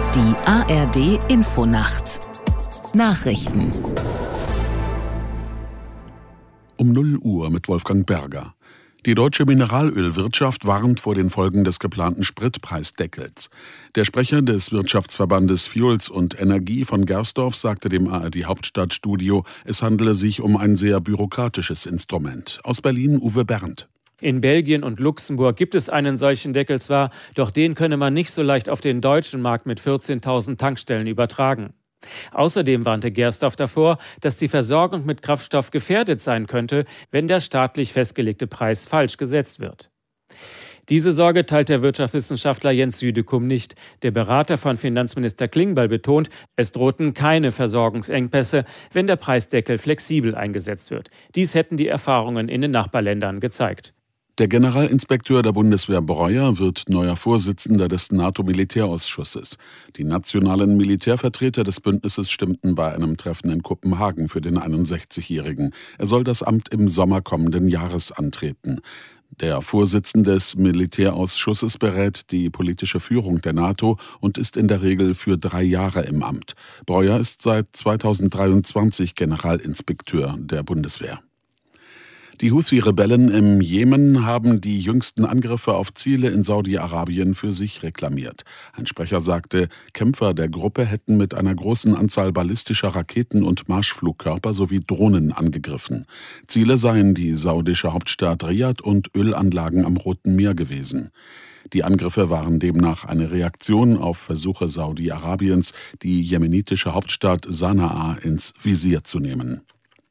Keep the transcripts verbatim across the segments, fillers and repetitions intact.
Die A R D Infonacht Nachrichten Um null Uhr mit Wolfgang Berger. Die deutsche Mineralölwirtschaft warnt vor den Folgen des geplanten Spritpreisdeckels. Der Sprecher des Wirtschaftsverbandes Fuels und Energie von Gersdorf sagte dem A R D Hauptstadtstudio, es handele sich um ein sehr bürokratisches Instrument. Aus Berlin Uwe Berndt. In Belgien und Luxemburg gibt es einen solchen Deckel zwar, doch den könne man nicht so leicht auf den deutschen Markt mit vierzehntausend Tankstellen übertragen. Außerdem warnte Gersdorf davor, dass die Versorgung mit Kraftstoff gefährdet sein könnte, wenn der staatlich festgelegte Preis falsch gesetzt wird. Diese Sorge teilt der Wirtschaftswissenschaftler Jens Südekum nicht. Der Berater von Finanzminister Klingbeil betont, es drohten keine Versorgungsengpässe, wenn der Preisdeckel flexibel eingesetzt wird. Dies hätten die Erfahrungen in den Nachbarländern gezeigt. Der Generalinspekteur der Bundeswehr Breuer wird neuer Vorsitzender des NATO-Militärausschusses. Die nationalen Militärvertreter des Bündnisses stimmten bei einem Treffen in Kopenhagen für den einundsechzigjährigen. Er soll das Amt im Sommer kommenden Jahres antreten. Der Vorsitzende des Militärausschusses berät die politische Führung der NATO und ist in der Regel für drei Jahre im Amt. Breuer ist seit zweitausenddreiundzwanzig Generalinspekteur der Bundeswehr. Die Houthi-Rebellen im Jemen haben die jüngsten Angriffe auf Ziele in Saudi-Arabien für sich reklamiert. Ein Sprecher sagte, Kämpfer der Gruppe hätten mit einer großen Anzahl ballistischer Raketen und Marschflugkörper sowie Drohnen angegriffen. Ziele seien die saudische Hauptstadt Riad und Ölanlagen am Roten Meer gewesen. Die Angriffe waren demnach eine Reaktion auf Versuche Saudi-Arabiens, die jemenitische Hauptstadt Sanaa ins Visier zu nehmen.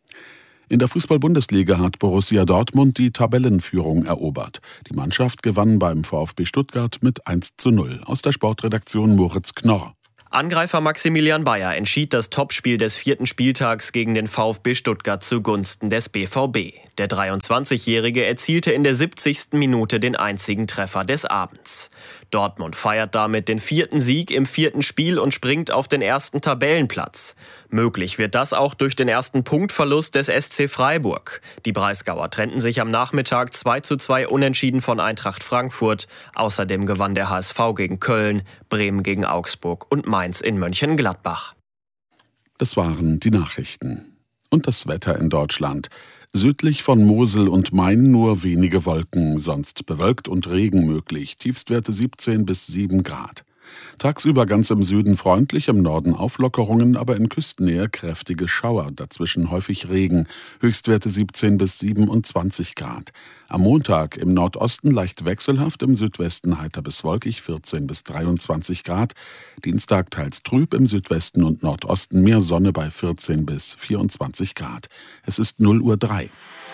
In der Fußball-Bundesliga hat Borussia Dortmund die Tabellenführung erobert. Die Mannschaft gewann beim VfB Stuttgart mit eins zu null. Aus der Sportredaktion Moritz Knorr. Angreifer Maximilian Bayer entschied das Topspiel des vierten Spieltags gegen den VfB Stuttgart zugunsten des B V B. Der dreiundzwanzigjährige erzielte in der siebzigsten Minute den einzigen Treffer des Abends. Dortmund feiert damit den vierten Sieg im vierten Spiel und springt auf den ersten Tabellenplatz. Möglich wird das auch durch den ersten Punktverlust des S C Freiburg. Die Breisgauer trennten sich am Nachmittag zwei zu zwei unentschieden von Eintracht Frankfurt. Außerdem gewann der H S V gegen Köln, Bremen gegen Augsburg und Mainz in Mönchengladbach. Das waren die Nachrichten. Und das Wetter in Deutschland. Südlich von Mosel und Main nur wenige Wolken, sonst bewölkt und Regen möglich. Tiefstwerte siebzehn bis sieben Grad. Tagsüber ganz im Süden freundlich, im Norden Auflockerungen, aber in Küstennähe kräftige Schauer, dazwischen häufig Regen, Höchstwerte siebzehn bis siebenundzwanzig Grad. Am Montag im Nordosten leicht wechselhaft, im Südwesten heiter bis wolkig, vierzehn bis dreiundzwanzig Grad. Dienstag teils trüb, im Südwesten und Nordosten mehr Sonne bei vierzehn bis vierundzwanzig Grad. Es ist null Uhr drei.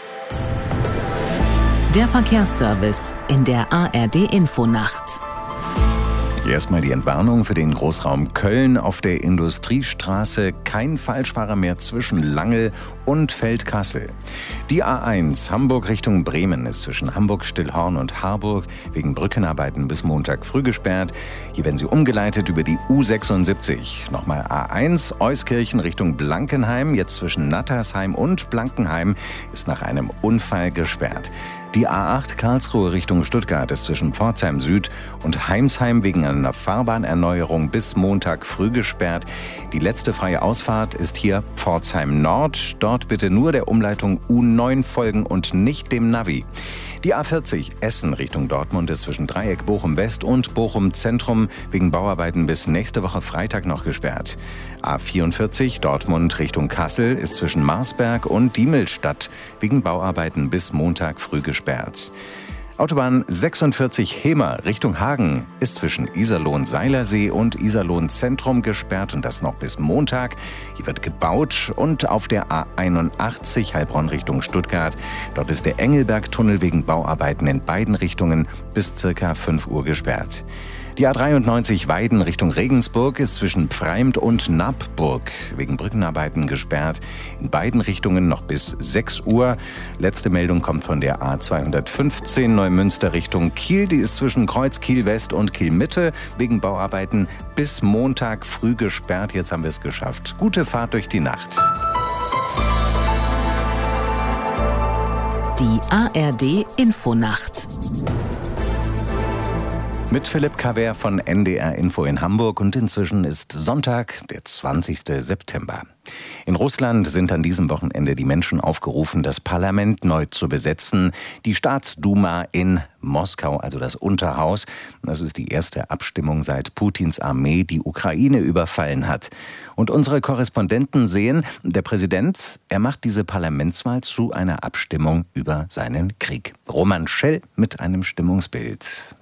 Der Verkehrsservice in der A R D Infonacht. Erstmal die Entwarnung für den Großraum Köln auf der Industriestraße. Kein Falschfahrer mehr zwischen Langel und Feldkassel. Die A eins Hamburg Richtung Bremen ist zwischen Hamburg-Stillhorn und Harburg wegen Brückenarbeiten bis Montag früh gesperrt. Hier werden sie umgeleitet über die U sechsundsiebzig. Nochmal A eins Euskirchen Richtung Blankenheim. Jetzt zwischen Nattersheim und Blankenheim ist nach einem Unfall gesperrt. Die A acht Karlsruhe Richtung Stuttgart ist zwischen Pforzheim Süd und Heimsheim wegen einer Fahrbahnerneuerung bis Montag früh gesperrt. Die letzte freie Ausfahrt ist hier Pforzheim Nord. Dort bitte nur der Umleitung U neun folgen und nicht dem Navi. Die A vierzig Essen Richtung Dortmund ist zwischen Dreieck Bochum West und Bochum Zentrum wegen Bauarbeiten bis nächste Woche Freitag noch gesperrt. A vierundvierzig Dortmund Richtung Kassel ist zwischen Marsberg und Diemelstadt wegen Bauarbeiten bis Montag früh gesperrt. Autobahn sechsundvierzig Hemer Richtung Hagen ist zwischen Iserlohn-Seilersee und Iserlohn-Zentrum gesperrt und das noch bis Montag. Hier wird gebaut und auf der A einundachtzig Heilbronn Richtung Stuttgart. Dort ist der Engelberg-Tunnel wegen Bauarbeiten in beiden Richtungen bis circa fünf Uhr gesperrt. Die A dreiundneunzig Weiden Richtung Regensburg ist zwischen Pfreimt und Nappburg wegen Brückenarbeiten gesperrt. In beiden Richtungen noch bis sechs Uhr. Letzte Meldung kommt von der A zweihundertfünfzehn Neumünster Richtung Kiel. Die ist zwischen Kreuz Kiel West und Kiel Mitte wegen Bauarbeiten bis Montag früh gesperrt. Jetzt haben wir es geschafft. Gute Fahrt durch die Nacht. Die A R D Infonacht Mit Philipp Kaver von N D R Info in Hamburg und inzwischen ist Sonntag, der zwanzigster September. In Russland sind an diesem Wochenende die Menschen aufgerufen, das Parlament neu zu besetzen. Die Staatsduma in Moskau, also das Unterhaus, das ist die erste Abstimmung, seit Putins Armee die Ukraine überfallen hat. Und unsere Korrespondenten sehen, der Präsident, er macht diese Parlamentswahl zu einer Abstimmung über seinen Krieg. Roman Schell mit einem Stimmungsbild.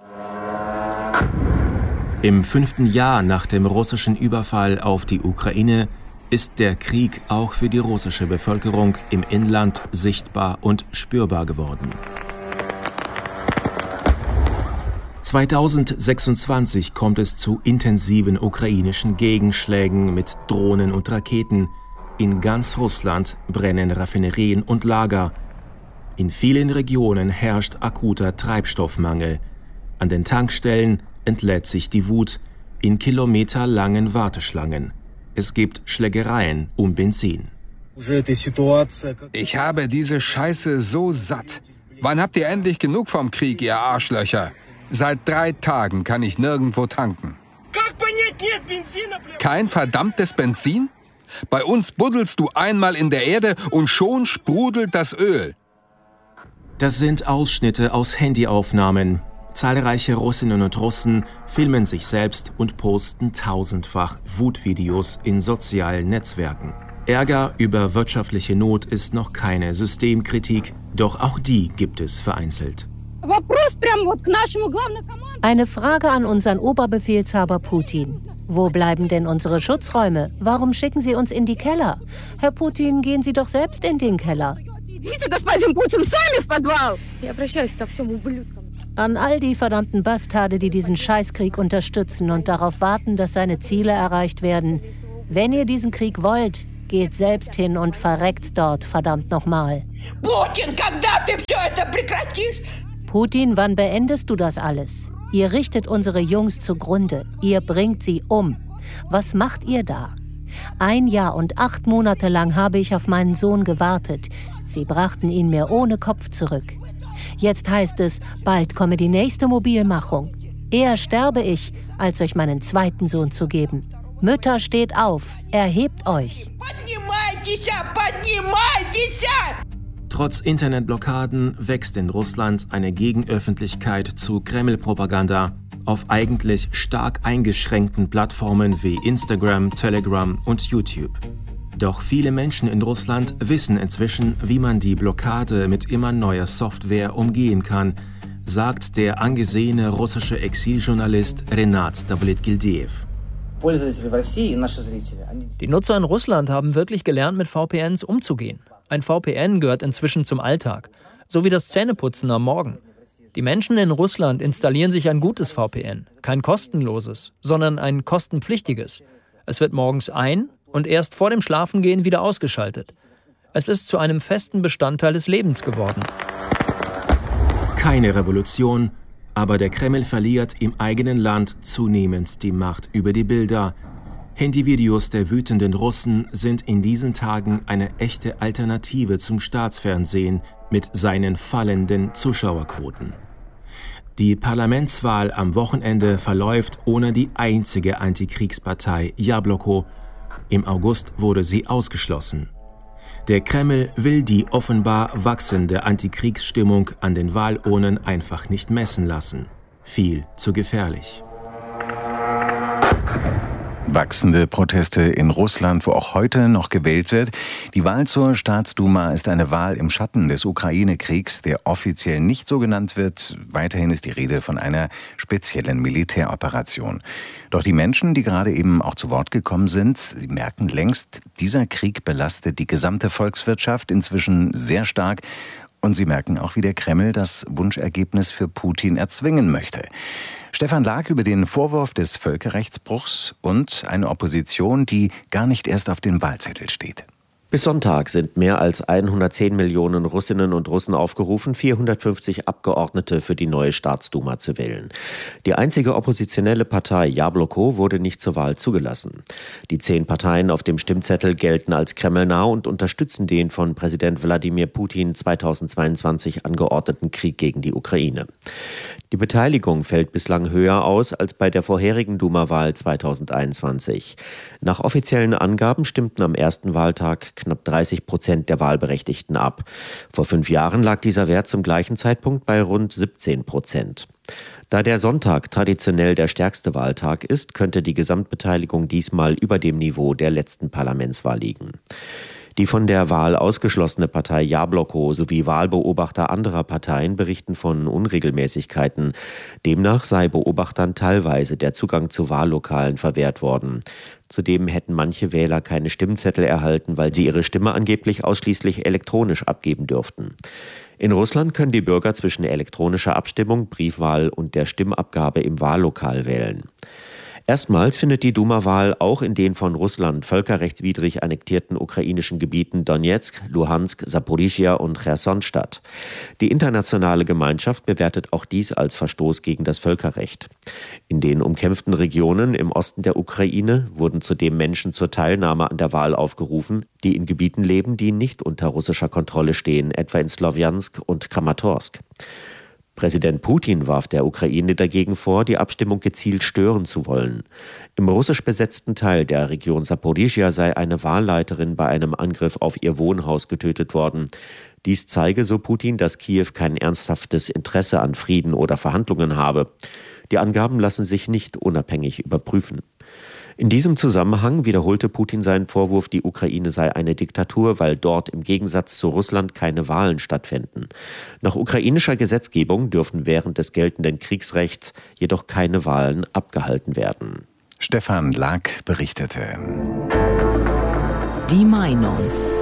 Im fünften Jahr nach dem russischen Überfall auf die Ukraine ist der Krieg auch für die russische Bevölkerung im Inland sichtbar und spürbar geworden. zweitausendsechsundzwanzig kommt es zu intensiven ukrainischen Gegenschlägen mit Drohnen und Raketen. In ganz Russland brennen Raffinerien und Lager. In vielen Regionen herrscht akuter Treibstoffmangel. An den Tankstellen entlädt sich die Wut in kilometerlangen Warteschlangen. Es gibt Schlägereien um Benzin. Ich habe diese Scheiße so satt. Wann habt ihr endlich genug vom Krieg, ihr Arschlöcher? Seit drei Tagen kann ich nirgendwo tanken. Kein verdammtes Benzin? Bei uns buddelst du einmal in der Erde und schon sprudelt das Öl. Das sind Ausschnitte aus Handyaufnahmen. Zahlreiche Russinnen und Russen filmen sich selbst und posten tausendfach Wutvideos in sozialen Netzwerken. Ärger über wirtschaftliche Not ist noch keine Systemkritik, doch auch die gibt es vereinzelt. Eine Frage an unseren Oberbefehlshaber Putin. Wo bleiben denn unsere Schutzräume? Warum schicken Sie uns in die Keller? Herr Putin, gehen Sie doch selbst in den Keller. An all die verdammten Bastarde, die diesen Scheißkrieg unterstützen und darauf warten, dass seine Ziele erreicht werden. Wenn ihr diesen Krieg wollt, geht selbst hin und verreckt dort, verdammt nochmal. Putin, Putin, wann beendest du das alles? Ihr richtet unsere Jungs zugrunde. Ihr bringt sie um. Was macht ihr da? Ein Jahr und acht Monate lang habe ich auf meinen Sohn gewartet. Sie brachten ihn mir ohne Kopf zurück. Jetzt heißt es, bald komme die nächste Mobilmachung. Eher sterbe ich, als euch meinen zweiten Sohn zu geben. Mütter, steht auf, erhebt euch. Trotz Internetblockaden wächst in Russland eine Gegenöffentlichkeit zu Kreml-Propaganda auf eigentlich stark eingeschränkten Plattformen wie Instagram, Telegram und YouTube. Doch viele Menschen in Russland wissen inzwischen, wie man die Blockade mit immer neuer Software umgehen kann, sagt der angesehene russische Exiljournalist Renat Davletgildeev. Die Nutzer in Russland haben wirklich gelernt, mit V P Ns umzugehen. Ein V P N gehört inzwischen zum Alltag, so wie das Zähneputzen am Morgen. Die Menschen in Russland installieren sich ein gutes V P N, kein kostenloses, sondern ein kostenpflichtiges. Es wird morgens ein- und erst vor dem Schlafengehen wieder ausgeschaltet. Es ist zu einem festen Bestandteil des Lebens geworden. Keine Revolution, aber der Kreml verliert im eigenen Land zunehmend die Macht über die Bilder. Handyvideos der wütenden Russen sind in diesen Tagen eine echte Alternative zum Staatsfernsehen mit seinen fallenden Zuschauerquoten. Die Parlamentswahl am Wochenende verläuft ohne die einzige Antikriegspartei Jabloko. Im August wurde sie ausgeschlossen. Der Kreml will die offenbar wachsende Antikriegsstimmung an den Wahlurnen einfach nicht messen lassen. Viel zu gefährlich. Wachsende Proteste in Russland, wo auch heute noch gewählt wird. Die Wahl zur Staatsduma ist eine Wahl im Schatten des Ukraine-Kriegs, der offiziell nicht so genannt wird. Weiterhin ist die Rede von einer speziellen Militäroperation. Doch die Menschen, die gerade eben auch zu Wort gekommen sind, sie merken längst, dieser Krieg belastet die gesamte Volkswirtschaft inzwischen sehr stark. Und sie merken auch, wie der Kreml das Wunschergebnis für Putin erzwingen möchte. Stefan Lag über den Vorwurf des Völkerrechtsbruchs und eine Opposition, die gar nicht erst auf dem Wahlzettel steht. Bis Sonntag sind mehr als hundertzehn Millionen Russinnen und Russen aufgerufen, vierhundertfünfzig Abgeordnete für die neue Staatsduma zu wählen. Die einzige oppositionelle Partei Jabloko wurde nicht zur Wahl zugelassen. Die zehn Parteien auf dem Stimmzettel gelten als kremlnah und unterstützen den von Präsident Wladimir Putin zweitausendzweiundzwanzig angeordneten Krieg gegen die Ukraine. Die Beteiligung fällt bislang höher aus als bei der vorherigen Duma-Wahl zweitausendeinundzwanzig. Nach offiziellen Angaben stimmten am ersten Wahltag knapp dreißig Prozent der Wahlberechtigten ab. Vor fünf Jahren lag dieser Wert zum gleichen Zeitpunkt bei rund siebzehn Prozent. Da der Sonntag traditionell der stärkste Wahltag ist, könnte die Gesamtbeteiligung diesmal über dem Niveau der letzten Parlamentswahl liegen. Die von der Wahl ausgeschlossene Partei Jabloko sowie Wahlbeobachter anderer Parteien berichten von Unregelmäßigkeiten. Demnach sei Beobachtern teilweise der Zugang zu Wahllokalen verwehrt worden. Zudem hätten manche Wähler keine Stimmzettel erhalten, weil sie ihre Stimme angeblich ausschließlich elektronisch abgeben dürften. In Russland können die Bürger zwischen elektronischer Abstimmung, Briefwahl und der Stimmabgabe im Wahllokal wählen. Erstmals findet die Duma-Wahl auch in den von Russland völkerrechtswidrig annektierten ukrainischen Gebieten Donezk, Luhansk, Saporischschja und Cherson statt. Die internationale Gemeinschaft bewertet auch dies als Verstoß gegen das Völkerrecht. In den umkämpften Regionen im Osten der Ukraine wurden zudem Menschen zur Teilnahme an der Wahl aufgerufen, die in Gebieten leben, die nicht unter russischer Kontrolle stehen, etwa in Slowjansk und Kramatorsk. Präsident Putin warf der Ukraine dagegen vor, die Abstimmung gezielt stören zu wollen. Im russisch besetzten Teil der Region Saporischschja sei eine Wahlleiterin bei einem Angriff auf ihr Wohnhaus getötet worden. Dies zeige, so Putin, dass Kiew kein ernsthaftes Interesse an Frieden oder Verhandlungen habe. Die Angaben lassen sich nicht unabhängig überprüfen. In diesem Zusammenhang wiederholte Putin seinen Vorwurf, die Ukraine sei eine Diktatur, weil dort im Gegensatz zu Russland keine Wahlen stattfinden. Nach ukrainischer Gesetzgebung dürfen während des geltenden Kriegsrechts jedoch keine Wahlen abgehalten werden. Stefan Lack berichtete. Die Meinung.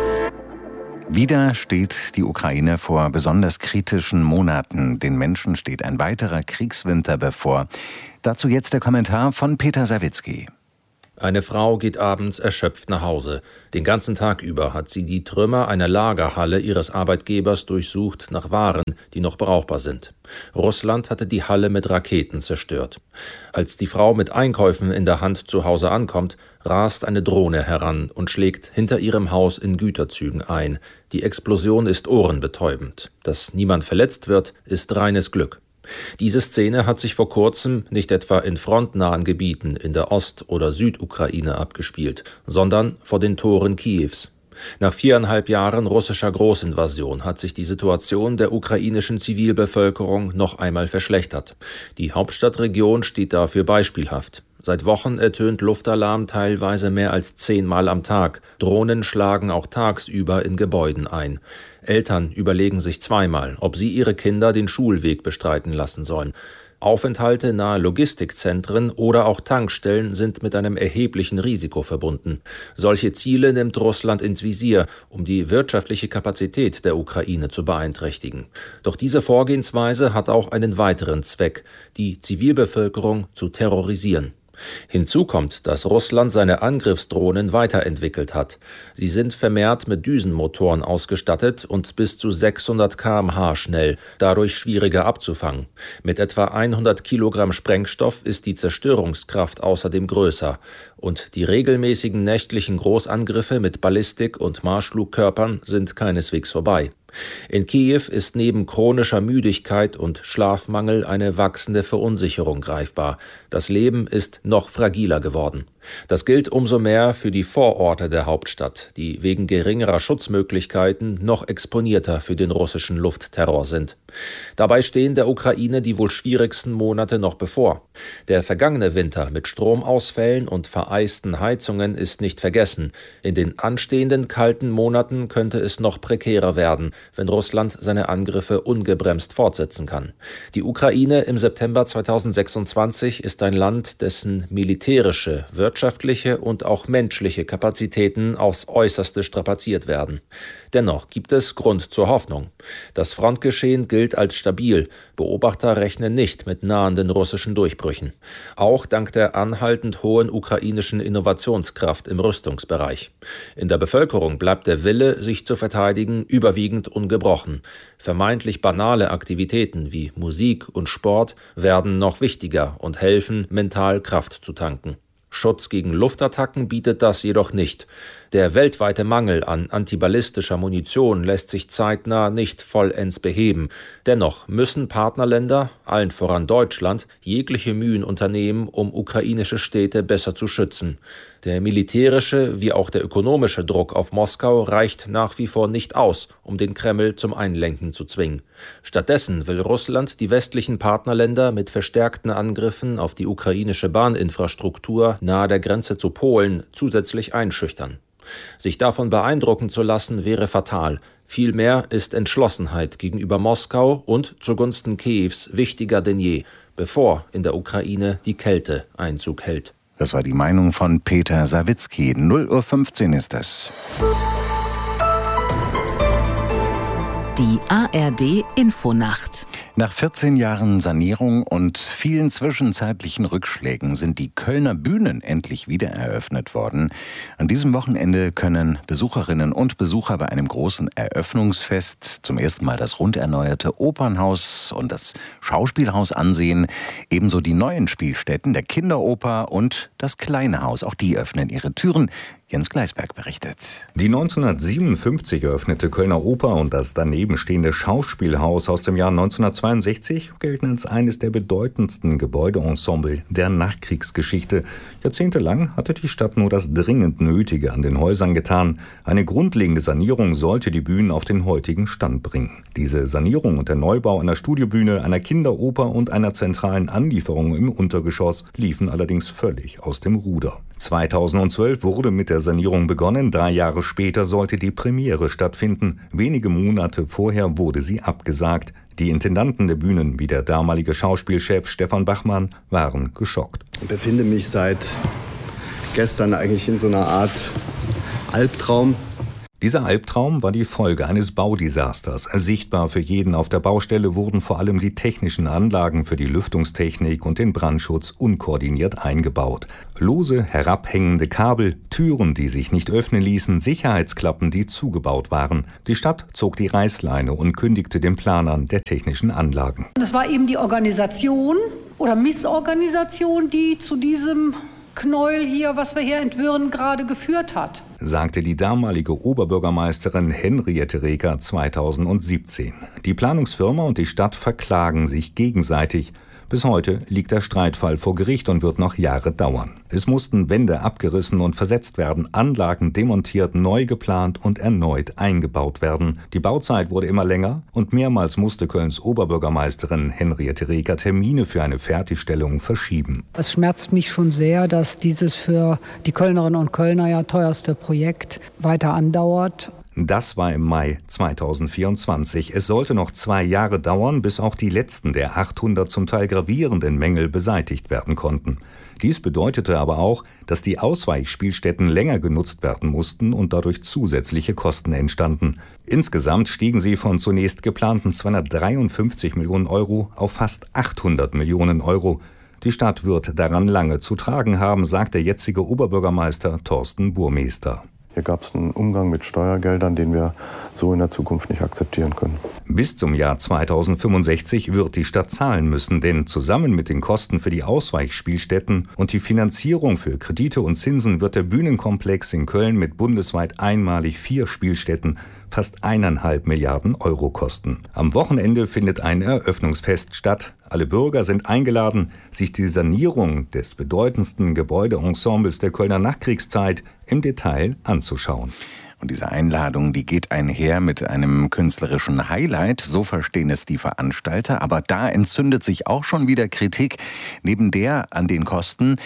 Wieder steht die Ukraine vor besonders kritischen Monaten. Den Menschen steht ein weiterer Kriegswinter bevor. Dazu jetzt der Kommentar von Peter Sawicki. Eine Frau geht abends erschöpft nach Hause. Den ganzen Tag über hat sie die Trümmer einer Lagerhalle ihres Arbeitgebers durchsucht nach Waren, die noch brauchbar sind. Russland hatte die Halle mit Raketen zerstört. Als die Frau mit Einkäufen in der Hand zu Hause ankommt, rast eine Drohne heran und schlägt hinter ihrem Haus in Güterzügen ein. Die Explosion ist ohrenbetäubend. Dass niemand verletzt wird, ist reines Glück. Diese Szene hat sich vor kurzem nicht etwa in frontnahen Gebieten in der Ost- oder Südukraine abgespielt, sondern vor den Toren Kiews. Nach viereinhalb Jahren russischer Großinvasion hat sich die Situation der ukrainischen Zivilbevölkerung noch einmal verschlechtert. Die Hauptstadtregion steht dafür beispielhaft. Seit Wochen ertönt Luftalarm teilweise mehr als zehnmal am Tag. Drohnen schlagen auch tagsüber in Gebäuden ein. Eltern überlegen sich zweimal, ob sie ihre Kinder den Schulweg bestreiten lassen sollen. Aufenthalte nahe Logistikzentren oder auch Tankstellen sind mit einem erheblichen Risiko verbunden. Solche Ziele nimmt Russland ins Visier, um die wirtschaftliche Kapazität der Ukraine zu beeinträchtigen. Doch diese Vorgehensweise hat auch einen weiteren Zweck: die Zivilbevölkerung zu terrorisieren. Hinzu kommt, dass Russland seine Angriffsdrohnen weiterentwickelt hat. Sie sind vermehrt mit Düsenmotoren ausgestattet und bis zu sechshundert Kilometer pro Stunde schnell, dadurch schwieriger abzufangen. Mit etwa hundert Kilogramm Sprengstoff ist die Zerstörungskraft außerdem größer. Und die regelmäßigen nächtlichen Großangriffe mit Ballistik- und Marschflugkörpern sind keineswegs vorbei. In Kiew ist neben chronischer Müdigkeit und Schlafmangel eine wachsende Verunsicherung greifbar. Das Leben ist noch fragiler geworden. Das gilt umso mehr für die Vororte der Hauptstadt, die wegen geringerer Schutzmöglichkeiten noch exponierter für den russischen Luftterror sind. Dabei stehen der Ukraine die wohl schwierigsten Monate noch bevor. Der vergangene Winter mit Stromausfällen und vereisten Heizungen ist nicht vergessen. In den anstehenden kalten Monaten könnte es noch prekärer werden. wenn Russland seine Angriffe ungebremst fortsetzen kann. Die Ukraine im September zweitausendsechsundzwanzig ist ein Land, dessen militärische, wirtschaftliche und auch menschliche Kapazitäten aufs Äußerste strapaziert werden. Dennoch gibt es Grund zur Hoffnung. Das Frontgeschehen gilt als stabil. Beobachter rechnen nicht mit nahenden russischen Durchbrüchen. Auch dank der anhaltend hohen ukrainischen Innovationskraft im Rüstungsbereich. In der Bevölkerung bleibt der Wille, sich zu verteidigen, überwiegend ungebrochen. Vermeintlich banale Aktivitäten wie Musik und Sport werden noch wichtiger und helfen, mental Kraft zu tanken. Schutz gegen Luftattacken bietet das jedoch nicht. Der weltweite Mangel an antiballistischer Munition lässt sich zeitnah nicht vollends beheben. Dennoch müssen Partnerländer, allen voran Deutschland, jegliche Mühen unternehmen, um ukrainische Städte besser zu schützen. Der militärische wie auch der ökonomische Druck auf Moskau reicht nach wie vor nicht aus, um den Kreml zum Einlenken zu zwingen. Stattdessen will Russland die westlichen Partnerländer mit verstärkten Angriffen auf die ukrainische Bahninfrastruktur nahe der Grenze zu Polen zusätzlich einschüchtern. Sich davon beeindrucken zu lassen, wäre fatal. Vielmehr ist Entschlossenheit gegenüber Moskau und zugunsten Kiews wichtiger denn je, bevor in der Ukraine die Kälte Einzug hält. Das war die Meinung von Peter Sawicki. null Uhr fünfzehn ist es. Die A R D-Infonacht. Nach vierzehn Jahren Sanierung und vielen zwischenzeitlichen Rückschlägen sind die Kölner Bühnen endlich wieder eröffnet worden. An diesem Wochenende können Besucherinnen und Besucher bei einem großen Eröffnungsfest zum ersten Mal das rund erneuerte Opernhaus und das Schauspielhaus ansehen. Ebenso die neuen Spielstätten der Kinderoper und das Kleine Haus. Auch die öffnen ihre Türen. Jens Gleisberg berichtet. Die neunzehnhundertsiebenundfünfzig eröffnete Kölner Oper und das daneben stehende Schauspielhaus aus dem Jahr neunzehnhundertzweiundsechzig gelten als eines der bedeutendsten Gebäudeensemble der Nachkriegsgeschichte. Jahrzehntelang hatte die Stadt nur das dringend Nötige an den Häusern getan. Eine grundlegende Sanierung sollte die Bühnen auf den heutigen Stand bringen. Diese Sanierung und der Neubau einer Studiobühne, einer Kinderoper und einer zentralen Anlieferung im Untergeschoss liefen allerdings völlig aus dem Ruder. zweitausendzwölf wurde mit der Sanierung begonnen. Drei Jahre später sollte die Premiere stattfinden. Wenige Monate vorher wurde sie abgesagt. Die Intendanten der Bühnen, wie der damalige Schauspielchef Stefan Bachmann, waren geschockt. Ich befinde mich seit gestern eigentlich in so einer Art Albtraum. Dieser Albtraum war die Folge eines Baudesasters. Sichtbar für jeden auf der Baustelle wurden vor allem die technischen Anlagen für die Lüftungstechnik und den Brandschutz unkoordiniert eingebaut. Lose, herabhängende Kabel, Türen, die sich nicht öffnen ließen, Sicherheitsklappen, die zugebaut waren. Die Stadt zog die Reißleine und kündigte den Planern der technischen Anlagen. Es war eben die Organisation oder Missorganisation, die zu diesem Knäuel hier, was wir hier entwirren, gerade geführt hat, sagte die damalige Oberbürgermeisterin Henriette Reker zweitausendsiebzehn. Die Planungsfirma und die Stadt verklagen sich gegenseitig. Bis heute liegt der Streitfall vor Gericht und wird noch Jahre dauern. Es mussten Wände abgerissen und versetzt werden, Anlagen demontiert, neu geplant und erneut eingebaut werden. Die Bauzeit wurde immer länger und mehrmals musste Kölns Oberbürgermeisterin Henriette Reker Termine für eine Fertigstellung verschieben. Es schmerzt mich schon sehr, dass dieses für die Kölnerinnen und Kölner ja teuerste Projekt weiter andauert. Das war im Mai zweitausendvierundzwanzig. Es sollte noch zwei Jahre dauern, bis auch die letzten der achthundert zum Teil gravierenden Mängel beseitigt werden konnten. Dies bedeutete aber auch, dass die Ausweichspielstätten länger genutzt werden mussten und dadurch zusätzliche Kosten entstanden. Insgesamt stiegen sie von zunächst geplanten zweihundertdreiundfünfzig Millionen Euro auf fast achthundert Millionen Euro. Die Stadt wird daran lange zu tragen haben, sagt der jetzige Oberbürgermeister Thorsten Burmester. Hier gab es einen Umgang mit Steuergeldern, den wir so in der Zukunft nicht akzeptieren können. Bis zum Jahr zweitausendfünfundsechzig wird die Stadt zahlen müssen, denn zusammen mit den Kosten für die Ausweichspielstätten und die Finanzierung für Kredite und Zinsen wird der Bühnenkomplex in Köln mit bundesweit einmalig vier Spielstätten fast eineinhalb Milliarden Euro kosten. Am Wochenende findet ein Eröffnungsfest statt. Alle Bürger sind eingeladen, sich die Sanierung des bedeutendsten Gebäudeensembles der Kölner Nachkriegszeit im Detail anzuschauen. Und diese Einladung, die geht einher mit einem künstlerischen Highlight, so verstehen es die Veranstalter. Aber da entzündet sich auch schon wieder Kritik. Neben der an den Kosten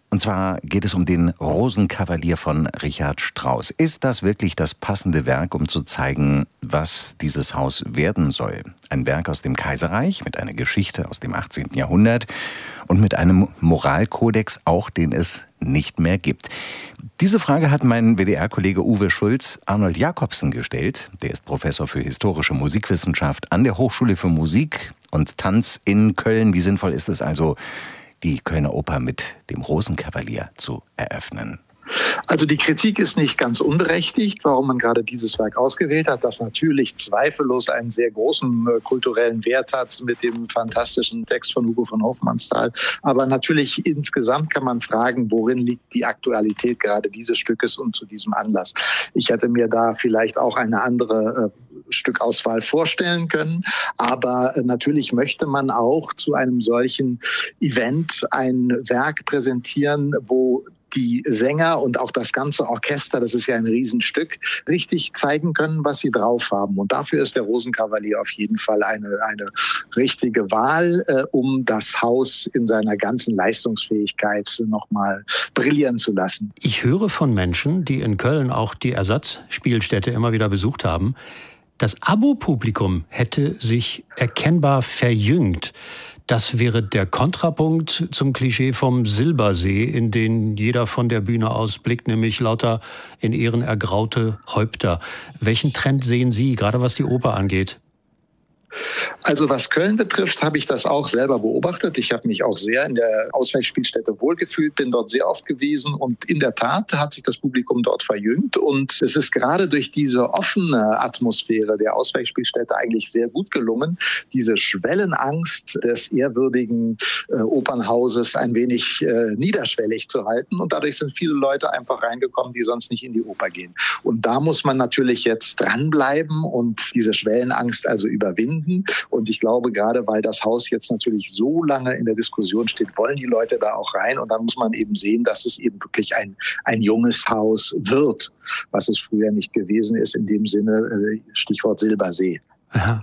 Und zwar geht es um den Rosenkavalier von Richard Strauss. Ist das wirklich das passende Werk, um zu zeigen, was dieses Haus werden soll? Ein Werk aus dem Kaiserreich mit einer Geschichte aus dem achtzehnten Jahrhundert und mit einem Moralkodex, auch den es nicht mehr gibt. Diese Frage hat mein W D R-Kollege Uwe Schulz Arnold Jacobsen gestellt. Der ist Professor für historische Musikwissenschaft an der Hochschule für Musik und Tanz in Köln. Wie sinnvoll ist es also, die Kölner Oper mit dem Rosenkavalier zu eröffnen? Also die Kritik ist nicht ganz unberechtigt, warum man gerade dieses Werk ausgewählt hat, das natürlich zweifellos einen sehr großen äh, kulturellen Wert hat mit dem fantastischen Text von Hugo von Hofmannsthal. Aber natürlich insgesamt kann man fragen, worin liegt die Aktualität gerade dieses Stückes und zu diesem Anlass. Ich hätte mir da vielleicht auch eine andere äh, Stückauswahl vorstellen können. Aber äh, natürlich möchte man auch zu einem solchen Event ein Werk präsentieren, wo die Sänger und auch das ganze Orchester, das ist ja ein Riesenstück, richtig zeigen können, was sie drauf haben. Und dafür ist der Rosenkavalier auf jeden Fall eine, eine richtige Wahl, äh, um das Haus in seiner ganzen Leistungsfähigkeit nochmal brillieren zu lassen. Ich höre von Menschen, die in Köln auch die Ersatzspielstätte immer wieder besucht haben, das Abo-Publikum hätte sich erkennbar verjüngt. Das wäre der Kontrapunkt zum Klischee vom Silbersee, in den jeder von der Bühne aus blickt, nämlich lauter in Ehren ergraute Häupter. Welchen Trend sehen Sie, gerade was die Oper angeht? Also was Köln betrifft, habe ich das auch selber beobachtet. Ich habe mich auch sehr in der Ausweichspielstätte wohlgefühlt, bin dort sehr oft gewesen und in der Tat hat sich das Publikum dort verjüngt und es ist gerade durch diese offene Atmosphäre der Ausweichspielstätte eigentlich sehr gut gelungen, diese Schwellenangst des ehrwürdigen äh, Opernhauses ein wenig äh, niederschwellig zu halten und dadurch sind viele Leute einfach reingekommen, die sonst nicht in die Oper gehen. Und da muss man natürlich jetzt dranbleiben und diese Schwellenangst also überwinden. Und ich glaube, gerade weil das Haus jetzt natürlich so lange in der Diskussion steht, wollen die Leute da auch rein. Und dann muss man eben sehen, dass es eben wirklich ein, ein junges Haus wird, was es früher nicht gewesen ist, in dem Sinne, Stichwort Silbersee. Aha.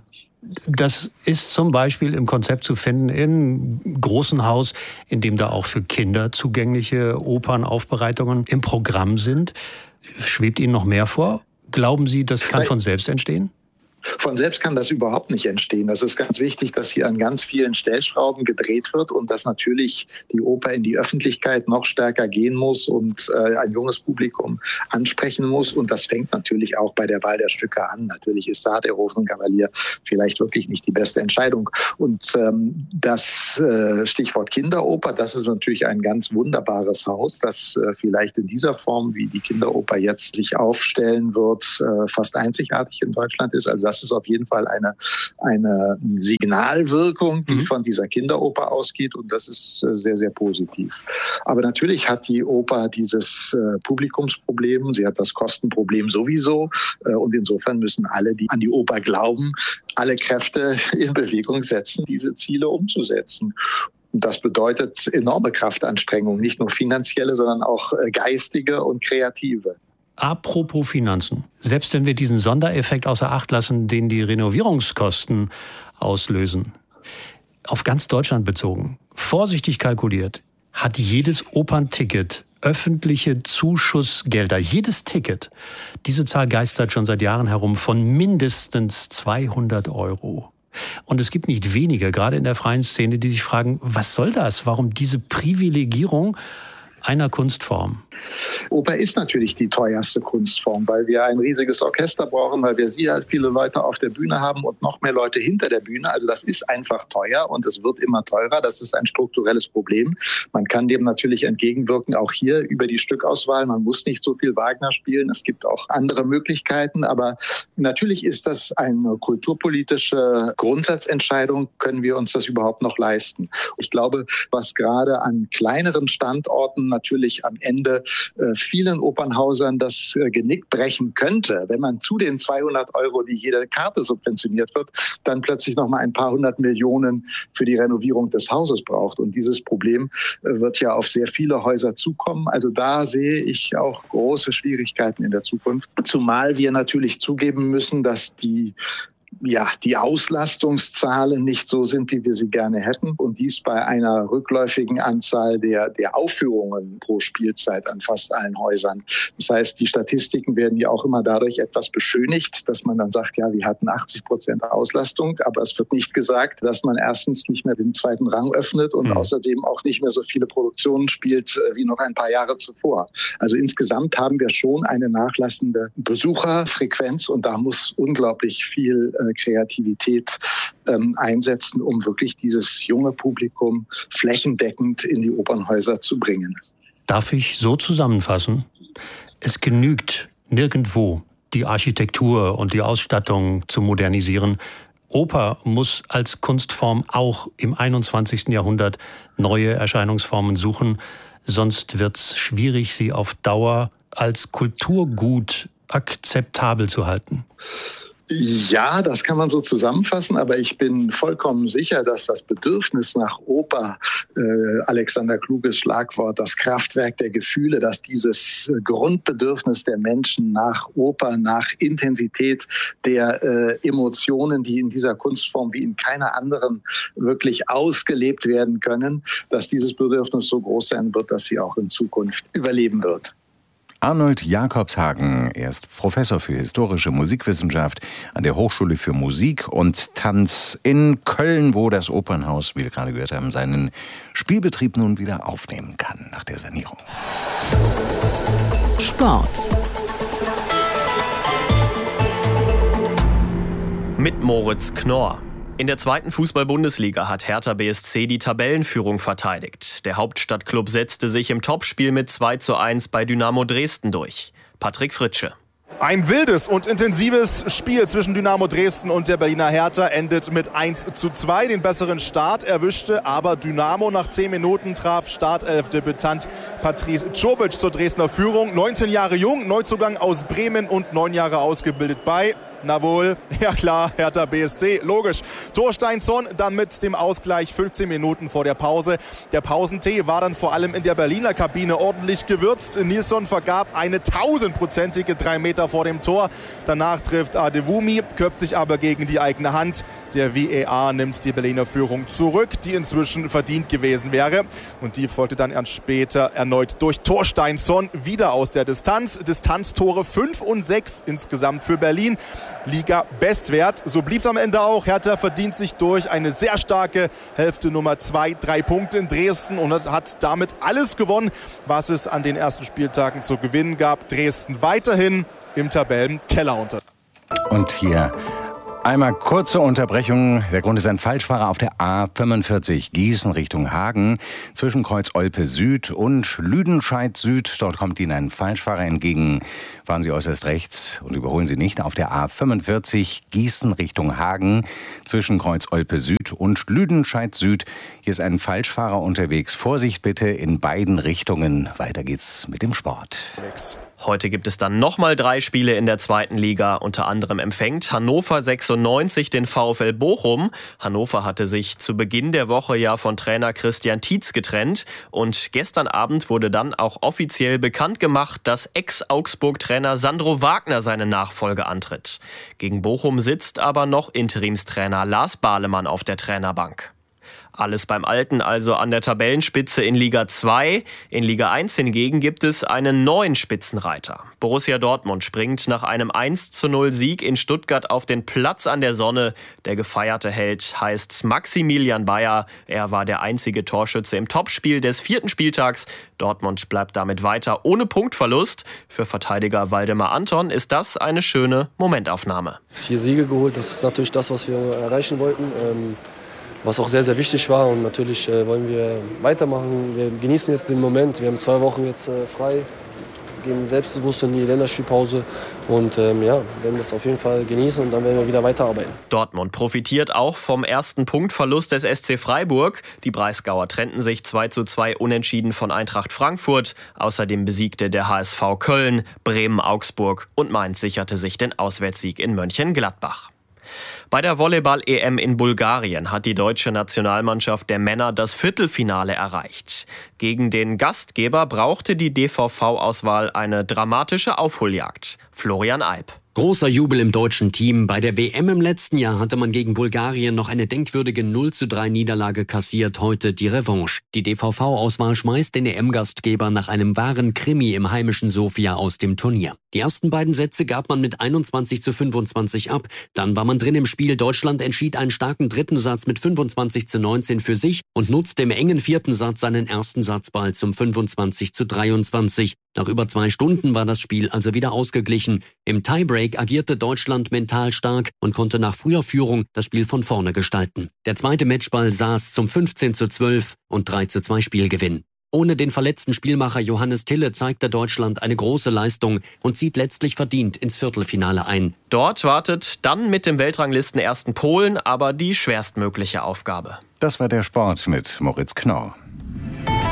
Das ist zum Beispiel im Konzept zu finden im großen Haus, in dem da auch für Kinder zugängliche Opernaufbereitungen im Programm sind. Schwebt Ihnen noch mehr vor? Glauben Sie, das kann von selbst entstehen? Von selbst kann das überhaupt nicht entstehen. Das ist ganz wichtig, dass hier an ganz vielen Stellschrauben gedreht wird und dass natürlich die Oper in die Öffentlichkeit noch stärker gehen muss und äh, ein junges Publikum ansprechen muss. Und das fängt natürlich auch bei der Wahl der Stücke an. Natürlich ist da der Rosenkavalier vielleicht wirklich nicht die beste Entscheidung. Und ähm, das äh, Stichwort Kinderoper, das ist natürlich ein ganz wunderbares Haus, das äh, vielleicht in dieser Form, wie die Kinderoper jetzt sich aufstellen wird, äh, fast einzigartig in Deutschland ist. Also das ist auf jeden Fall eine, eine Signalwirkung, die mhm. von dieser Kinderoper ausgeht und das ist sehr, sehr positiv. Aber natürlich hat die Oper dieses äh, Publikumsproblem, sie hat das Kostenproblem sowieso äh, und insofern müssen alle, die an die Oper glauben, alle Kräfte in Bewegung setzen, diese Ziele umzusetzen. Und das bedeutet enorme Kraftanstrengung, nicht nur finanzielle, sondern auch äh, geistige und kreative. Apropos Finanzen. Selbst wenn wir diesen Sondereffekt außer Acht lassen, den die Renovierungskosten auslösen, auf ganz Deutschland bezogen, vorsichtig kalkuliert, hat jedes Opernticket öffentliche Zuschussgelder, jedes Ticket, diese Zahl geistert schon seit Jahren herum, von mindestens zweihundert Euro. Und es gibt nicht wenige, gerade in der freien Szene, die sich fragen, was soll das? Warum diese Privilegierung einer Kunstform? Oper ist natürlich die teuerste Kunstform, weil wir ein riesiges Orchester brauchen, weil wir sehr viele Leute auf der Bühne haben und noch mehr Leute hinter der Bühne. Also das ist einfach teuer und es wird immer teurer. Das ist ein strukturelles Problem. Man kann dem natürlich entgegenwirken, auch hier über die Stückauswahl. Man muss nicht so viel Wagner spielen. Es gibt auch andere Möglichkeiten. Aber natürlich ist das eine kulturpolitische Grundsatzentscheidung. Können wir uns das überhaupt noch leisten? Ich glaube, was gerade an kleineren Standorten natürlich am Ende äh, vielen Opernhäusern das äh, Genick brechen könnte, wenn man zu den zweihundert Euro, die jede Karte subventioniert wird, dann plötzlich noch mal ein paar hundert Millionen für die Renovierung des Hauses braucht. Und dieses Problem äh, wird ja auf sehr viele Häuser zukommen. Also da sehe ich auch große Schwierigkeiten in der Zukunft. Zumal wir natürlich zugeben müssen, dass die ja, die Auslastungszahlen nicht so sind, wie wir sie gerne hätten. Und dies bei einer rückläufigen Anzahl der, der Aufführungen pro Spielzeit an fast allen Häusern. Das heißt, die Statistiken werden ja auch immer dadurch etwas beschönigt, dass man dann sagt, ja, wir hatten achtzig Prozent Auslastung. Aber es wird nicht gesagt, dass man erstens nicht mehr den zweiten Rang öffnet und mhm. außerdem auch nicht mehr so viele Produktionen spielt wie noch ein paar Jahre zuvor. Also insgesamt haben wir schon eine nachlassende Besucherfrequenz und da muss unglaublich viel äh, Kreativität ähm, einsetzen, um wirklich dieses junge Publikum flächendeckend in die Opernhäuser zu bringen. Darf ich so zusammenfassen? Es genügt nirgendwo, die Architektur und die Ausstattung zu modernisieren. Oper muss als Kunstform auch im einundzwanzigsten Jahrhundert neue Erscheinungsformen suchen, sonst wird es schwierig, sie auf Dauer als Kulturgut akzeptabel zu halten. Ja, das kann man so zusammenfassen, aber ich bin vollkommen sicher, dass das Bedürfnis nach Oper, äh, Alexander Kluges Schlagwort, das Kraftwerk der Gefühle, dass dieses Grundbedürfnis der Menschen nach Oper, nach Intensität der äh, Emotionen, die in dieser Kunstform wie in keiner anderen wirklich ausgelebt werden können, dass dieses Bedürfnis so groß sein wird, dass sie auch in Zukunft überleben wird. Arnold Jakobshagen, er ist Professor für historische Musikwissenschaft an der Hochschule für Musik und Tanz in Köln, wo das Opernhaus, wie wir gerade gehört haben, seinen Spielbetrieb nun wieder aufnehmen kann nach der Sanierung. Sport. Mit Moritz Knorr. In der zweiten Fußball-Bundesliga hat Hertha B S C die Tabellenführung verteidigt. Der Hauptstadtklub setzte sich im Topspiel mit zwei zu eins bei Dynamo Dresden durch. Patrick Fritsche. Ein wildes und intensives Spiel zwischen Dynamo Dresden und der Berliner Hertha endet mit eins zu zwei. Den besseren Start erwischte aber Dynamo. Nach zehn Minuten traf Startelf-Debütant Patrice Czovic zur Dresdner Führung. neunzehn Jahre jung, Neuzugang aus Bremen und neun Jahre ausgebildet bei... Na wohl, ja klar, Hertha B S C, logisch. Thorsteinsson dann mit dem Ausgleich fünfzehn Minuten vor der Pause. Der Pausentee war dann vor allem in der Berliner Kabine ordentlich gewürzt. Nilsson vergab eine tausendprozentige drei Meter vor dem Tor. Danach trifft Adewumi, köpft sich aber gegen die eigene Hand. Der V A R nimmt die Berliner Führung zurück, die inzwischen verdient gewesen wäre. Und die folgte dann erst später erneut durch Thorsteinsson wieder aus der Distanz. Distanztore fünf und sechs insgesamt für Berlin. Liga-Bestwert. So blieb es am Ende auch. Hertha verdient sich durch eine sehr starke Hälfte Nummer zwei, drei Punkte in Dresden und hat damit alles gewonnen, was es an den ersten Spieltagen zu gewinnen gab. Dresden weiterhin im Tabellenkeller unter. Und hier einmal kurze Unterbrechung. Der Grund ist ein Falschfahrer auf der A fünfundvierzig Gießen Richtung Hagen zwischen Kreuz Olpe Süd und Lüdenscheid Süd. Dort kommt Ihnen ein Falschfahrer entgegen. Fahren Sie äußerst rechts und überholen Sie nicht auf der A fünfundvierzig Gießen Richtung Hagen zwischen Kreuz Olpe Süd und Lüdenscheid Süd. Hier ist ein Falschfahrer unterwegs. Vorsicht bitte in beiden Richtungen. Weiter geht's mit dem Sport. Heute gibt es dann nochmal drei Spiele in der zweiten Liga. Unter anderem empfängt Hannover sechsundneunzig den VfL Bochum. Hannover hatte sich zu Beginn der Woche ja von Trainer Christian Tietz getrennt. Und gestern Abend wurde dann auch offiziell bekannt gemacht, dass Ex-Augsburg-Trainer Sandro Wagner seine Nachfolge antritt. Gegen Bochum sitzt aber noch Interimstrainer Lars Bahlemann auf der Trainerbank. Alles beim Alten also an der Tabellenspitze in Liga zwei. In Liga eins hingegen gibt es einen neuen Spitzenreiter. Borussia Dortmund springt nach einem eins zu null Sieg in Stuttgart auf den Platz an der Sonne. Der gefeierte Held heißt Maximilian Bayer. Er war der einzige Torschütze im Topspiel des vierten Spieltags. Dortmund bleibt damit weiter ohne Punktverlust. Für Verteidiger Waldemar Anton ist das eine schöne Momentaufnahme. Vier Siege geholt, das ist natürlich das, was wir erreichen wollten. Ähm Was auch sehr, sehr wichtig war. Und natürlich äh, wollen wir weitermachen. Wir genießen jetzt den Moment. Wir haben zwei Wochen jetzt äh, frei, gehen selbstbewusst in die Länderspielpause. Und ähm, ja, werden das auf jeden Fall genießen und dann werden wir wieder weiterarbeiten. Dortmund profitiert auch vom ersten Punktverlust des S C Freiburg. Die Breisgauer trennten sich zwei zu zwei unentschieden von Eintracht Frankfurt. Außerdem besiegte der H S V Köln, Bremen, Augsburg und Mainz sicherte sich den Auswärtssieg in Mönchengladbach. Bei der Volleyball-E M in Bulgarien hat die deutsche Nationalmannschaft der Männer das Viertelfinale erreicht. Gegen den Gastgeber brauchte die D V V-Auswahl eine dramatische Aufholjagd. Florian Alp. Großer Jubel im deutschen Team. Bei der W M im letzten Jahr hatte man gegen Bulgarien noch eine denkwürdige null zu drei Niederlage kassiert. Heute die Revanche. Die D V V-Auswahl schmeißt den E M-Gastgeber nach einem wahren Krimi im heimischen Sofia aus dem Turnier. Die ersten beiden Sätze gab man mit einundzwanzig zu fünfundzwanzig ab. Dann war man drin im Spiel. Deutschland entschied einen starken dritten Satz mit fünfundzwanzig zu neunzehn für sich und nutzte im engen vierten Satz seinen ersten Satzball zum fünfundzwanzig zu dreiundzwanzig. Nach über zwei Stunden war das Spiel also wieder ausgeglichen. Im Tiebreak agierte Deutschland mental stark und konnte nach früher Führung das Spiel von vorne gestalten. Der zweite Matchball saß zum fünfzehn zu zwölf und drei zu zwei Spielgewinn. Ohne den verletzten Spielmacher Johannes Tille zeigte Deutschland eine große Leistung und zieht letztlich verdient ins Viertelfinale ein. Dort wartet dann mit dem Weltranglistenersten Polen aber die schwerstmögliche Aufgabe. Das war der Sport mit Moritz Knorr.